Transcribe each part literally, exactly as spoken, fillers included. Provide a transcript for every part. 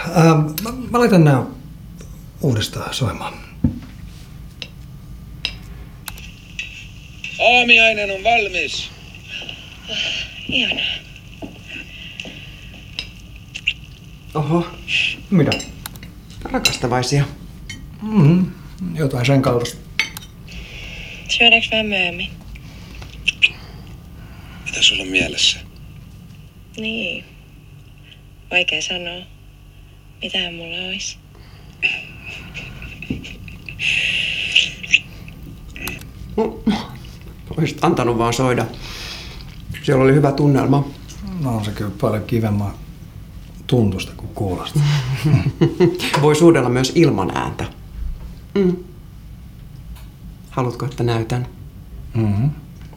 Ähm, mä, mä laitan nää uudestaan soimaan. Aamiainen on valmis. Ihanaa. Oho, Mitä? rakastavaisia. Mm, jotain sen kaltaista. Syödäänkö vähän myöhemmin? Mitä sulla on mielessä? Niin. Vaikea sanoa. Mitähän mulla olisi? No, olisit antanut vaan soida. Siellä oli hyvä tunnelma. No on se kyllä paljon kivemmaa tuntusta kuin kuulosta. Voi suudella myös ilman ääntä. Mm. Haluatko, että näytän? Mm-hmm.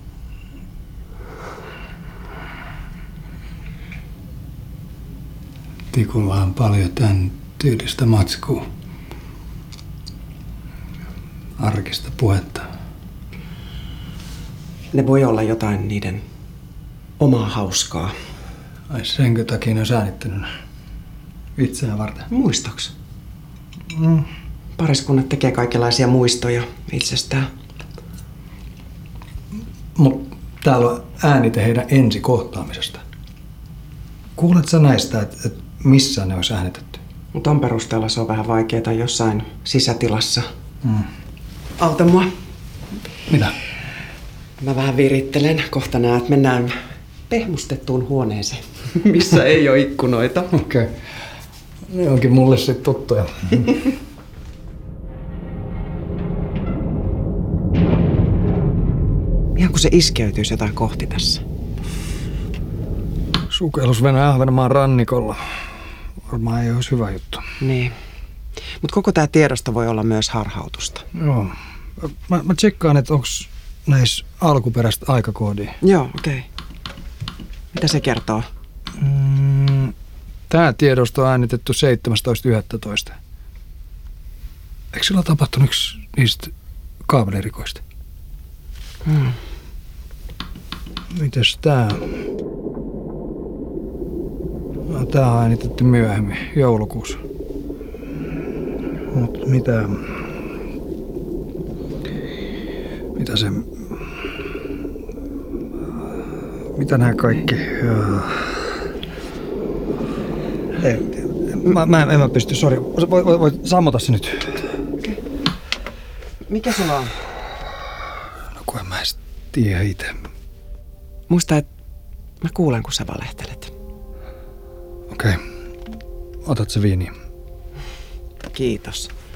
Tikulla on paljon tämän tyylistä matskua. Arkista puhetta. Ne voi olla jotain niiden omaa hauskaa. Ai senkö takia ne on äänittänyt itseään varten? Muistoks? Mm. Pariskunnat tekee kaikenlaisia muistoja itsestään. Mut täällä on äänite heidän ensikohtaamisesta. Kuulet sä näistä, että et missä ne olisi äänitetty? Mutta on perusteella se on vähän vaikeaa jossain sisätilassa. Mm. Auta mua. Mitä? Mä vähän virittelen. Kohta näet, mennään pehmustettuun huoneeseen, missä ei ole ikkunoita. Okei. Okay. Ne onkin mulle sit tuttuja. Ihan kun se iskeytyisi jotain kohti tässä. Sukellus Venäjän Ahvenanmaan rannikolla. Varmaan ei olisi hyvä juttu. Niin. Mutta koko tämä tiedosto voi olla myös harhautusta. Joo. Mä, mä tsekkaan, että onko näissä alkuperäistä aikakoodia. Joo, okei. Okay. Mitä se kertoo? Mm, tää tiedosto on äänitetty seitsemästoista yhdestoista. Eikö sillä tapahtunut yksi niistä kaapelirikoista? Hmm. Mites tää? No, tää on äänitetty myöhemmin, joulukuussa. Mut mitä... Mitä se... Mitä nää kaikki... Ei, mä, mä en, en mä pysty, sori. Voit voi, voi sammota se nyt. Okay. Mikä sulla on? No kun en mä edes tiedä ite. Muista, että mä kuulen, kun sä valehtelet. Okei. Okay. Otat se viiniä. Kiitos.